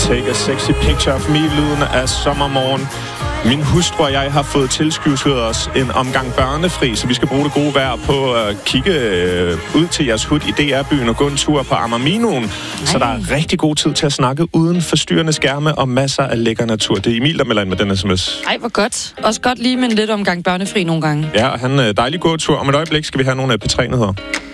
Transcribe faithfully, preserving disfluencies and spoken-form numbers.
Take a sexy picture of me, lyden af sommermorgen. Min hustru og jeg har fået tilskudsført os en omgang børnefri, så vi skal bruge det gode vejr på at kigge øh, ud til jeres hud i D R-byen og gå en tur på Amagerminoen. Så der er rigtig god tid til at snakke uden forstyrrende skærme og masser af lækker natur. Det er Emil, der melder ind med den sms. Ej, hvor godt. Også godt lige med en lidt omgang børnefri nogle gange. Ja, og han er dejlig gåtur. Om et øjeblik skal vi have nogle P tre-nyheder.